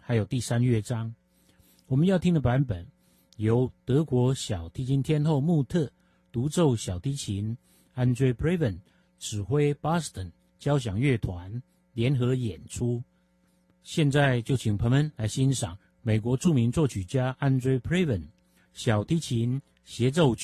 还有第3乐章。我们要听的版本由德国小提琴天后穆特独奏小提琴， Andre Previn 指挥 Boston 交响乐团联合演出。现在就请朋友们来欣赏美国著名作曲家 Andre Previn 小提琴协奏曲。